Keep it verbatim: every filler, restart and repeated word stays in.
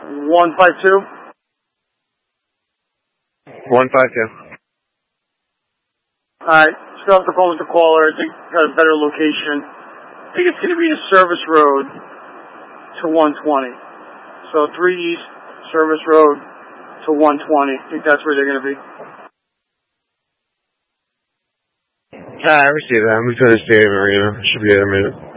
one five two? one five two. Alright, still have to phone with the caller. I think got a better location. I think it's going to be a service road to one twenty. So three East Service Road to one twenty. I think that's where they're going to be. Ah, I received that. I'm going to the stadium arena. Should be there in a minute.